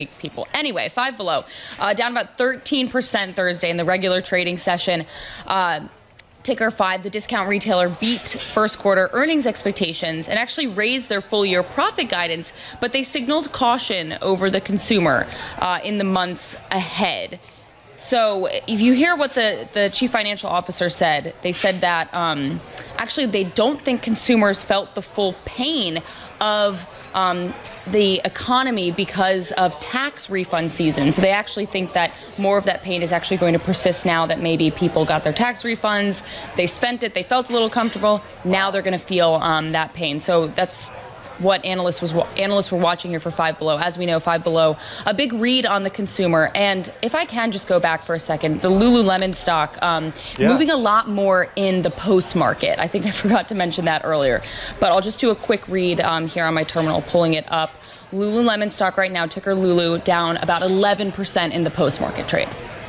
people. Anyway, Five Below, down about 13% Thursday in the regular trading session. Ticker 5, the discount retailer beat first quarter earnings expectations and actually raised their full year profit guidance, but they signaled caution over the consumer in the months ahead. So if you hear what the chief financial officer said, they said that actually they don't think consumers felt the full pain of the economy because of tax refund season. So they actually think that more of that pain is actually going to persist now that maybe people got their tax refunds, they spent it, they felt a little comfortable, now they're going to feel that pain. So that's what analysts were watching here for Five Below. As we know, Five Below, a big read on the consumer. And if I can just go back for a second, the Lululemon stock moving a lot more in the post market. I think I forgot to mention that earlier, but I'll just do a quick read here on my terminal, pulling it up. Lululemon stock right now, ticker Lulu, down about 11% in the post market trade.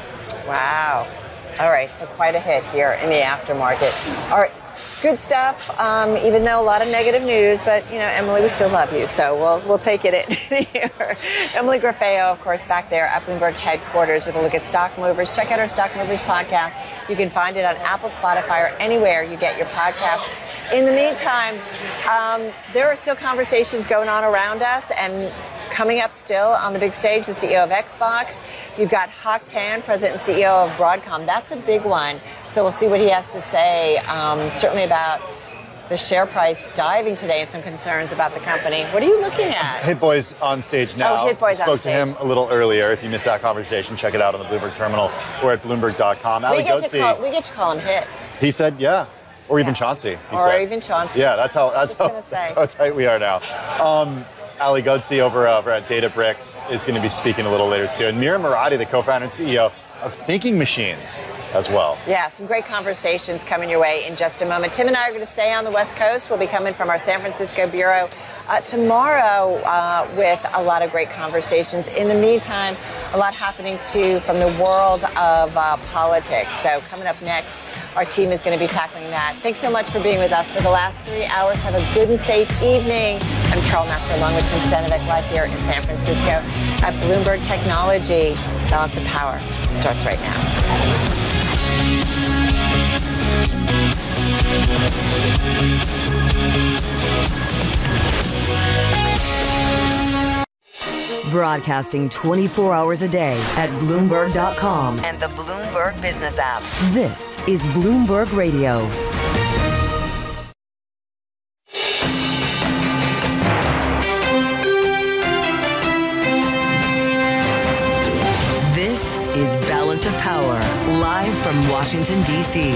Wow. All right, so quite a hit here in the aftermarket. All right. Good stuff, even though a lot of negative news, but, you know, Emily, we still love you, so we'll take it in here. Emily Grafeo, of course, back there at Bloomberg headquarters with a look at Stock Movers. Check out our Stock Movers podcast. You can find it on Apple, Spotify, or anywhere you get your podcast. In the meantime, there are still conversations going on around us, and coming up still on the big stage, the CEO of Xbox. You've got Hock Tan, President and CEO of Broadcom. That's a big one. So we'll see what he has to say, certainly about the share price diving today and some concerns about the company. What are you looking at? Hit Boy's on stage now. Oh, Hit Boy's on stage. Spoke to him a little earlier. If you missed that conversation, check it out on the Bloomberg terminal or at Bloomberg.com. We get to call him Hit. He said, yeah. Or even Chauncey. Even Chauncey. Yeah, that's how tight we are now. Ali Ghodsi over at Databricks is going to be speaking a little later too. And Mira Murati, the co-founder and CEO of Thinking Machines as well. Yeah, some great conversations coming your way in just a moment. Tim and I are going to stay on the West Coast. We'll be coming from our San Francisco bureau tomorrow with a lot of great conversations. In the meantime, a lot happening too from the world of politics. So coming up next, our team is going to be tackling that. Thanks so much for being with us for the last 3 hours. Have a good and safe evening. I'm Carol Massar along with Tim Stanovic live here in San Francisco at Bloomberg Technology. Balance of Power starts right now. Broadcasting 24 hours a day at Bloomberg.com and the Bloomberg Business app. This is Bloomberg Radio. This is Balance of Power, live from Washington, D.C.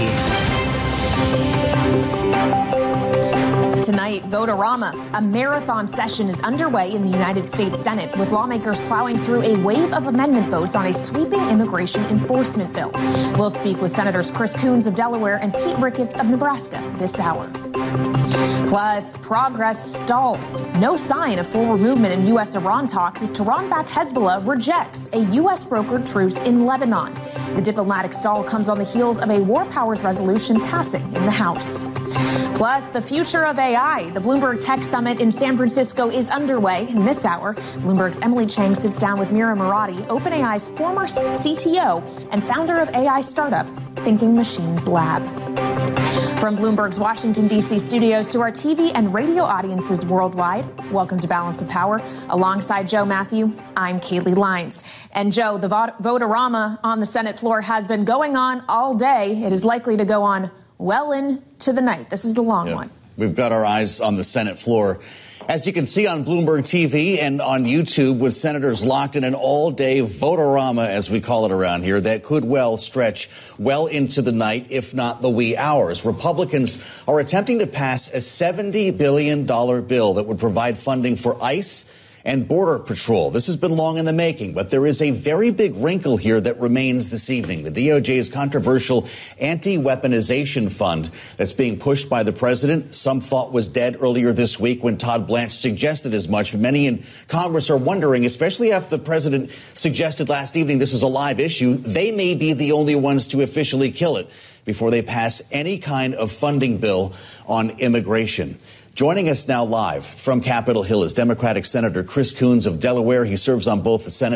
Tonight, Vote-A-Rama, a marathon session is underway in the United States Senate, with lawmakers plowing through a wave of amendment votes on a sweeping immigration enforcement bill. We'll speak with Senators Chris Coons of Delaware and Pete Ricketts of Nebraska this hour. Plus, progress stalls. No sign of forward movement in U.S.-Iran talks as Tehran-backed Hezbollah rejects a U.S.-brokered truce in Lebanon. The diplomatic stall comes on the heels of a war powers resolution passing in the House. Plus, the future of AI. The Bloomberg Tech Summit in San Francisco is underway. In this hour, Bloomberg's Emily Chang sits down with Mira Murati, OpenAI's former CTO and founder of AI startup Thinking Machines Lab. From Bloomberg's Washington, D.C. studios to our TV and radio audiences worldwide, welcome to Balance of Power. Alongside Joe Matthew, I'm Kaylee Lines. And Joe, the Vote-A-Rama on the Senate floor has been going on all day. It is likely to go on well into the night. This is the long one. We've got our eyes on the Senate floor. As you can see on Bloomberg TV and on YouTube, with senators locked in an all-day Vote-A-Rama, as we call it around here, that could well stretch well into the night, if not the wee hours. Republicans are attempting to pass a $70 billion bill that would provide funding for ICE and Border Patrol. This has been long in the making, but there is a very big wrinkle here that remains this evening. The DOJ's controversial anti-weaponization fund that's being pushed by the president, some thought was dead earlier this week when Todd Blanche suggested as much. Many in Congress are wondering, especially after the president suggested last evening this is a live issue, they may be the only ones to officially kill it before they pass any kind of funding bill on immigration. Joining us now live from Capitol Hill is Democratic Senator Chris Coons of Delaware. He serves on both the Senate